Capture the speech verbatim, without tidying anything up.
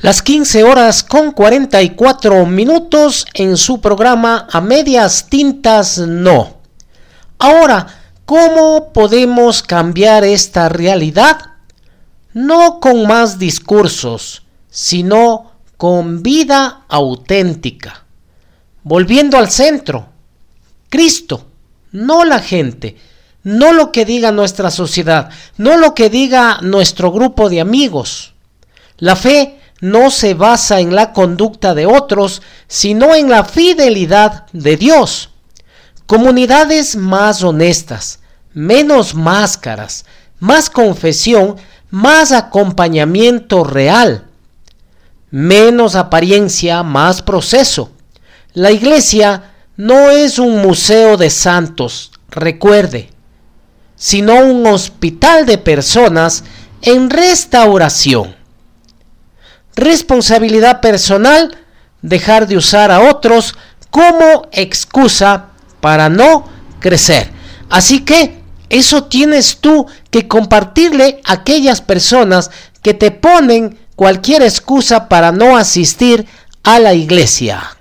Las quince horas con cuarenta y cuatro minutos en su programa A Medias Tintas No. Ahora, ¿cómo podemos cambiar esta realidad? No con más discursos, sino con vida auténtica. Volviendo al centro, Cristo, no la gente, no lo que diga nuestra sociedad, no lo que diga nuestro grupo de amigos. La fe no se basa en la conducta de otros, sino en la fidelidad de Dios. Comunidades más honestas, menos máscaras, más confesión, más acompañamiento real, menos apariencia, más proceso. La iglesia no es un museo de santos, recuerde, sino un hospital de personas en restauración. Responsabilidad personal, dejar de usar a otros como excusa para no crecer. Así que eso tienes tú que compartirle a aquellas personas que te ponen cualquier excusa para no asistir a la iglesia.